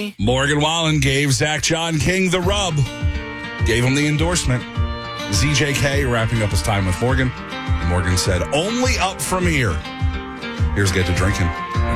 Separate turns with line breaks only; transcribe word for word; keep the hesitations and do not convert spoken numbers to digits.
me.
Morgan Wallen gave Zach John King the rub. Gave him the endorsement. Z J K wrapping up his time with Morgan. Morgan said, only up from here. Here's Get to Drinking.